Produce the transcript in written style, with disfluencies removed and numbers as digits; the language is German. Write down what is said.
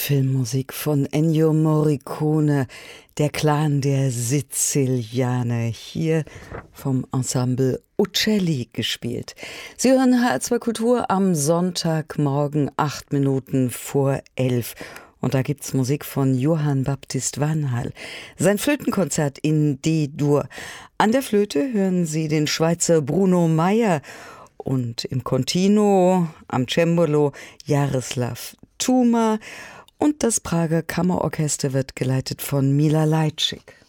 Filmmusik von Ennio Morricone, der Clan der Sizilianer, hier vom Ensemble Uccelli gespielt. Sie hören HR2 Kultur am Sonntagmorgen, 8 Minuten vor 11. Und da gibt's Musik von Johann Baptist van Hal. Sein Flötenkonzert in D-Dur. An der Flöte hören Sie den Schweizer Bruno Meyer und im Continuo am Cembalo Jaroslav Tuma. Und das Prager Kammerorchester wird geleitet von Mila Lajčík.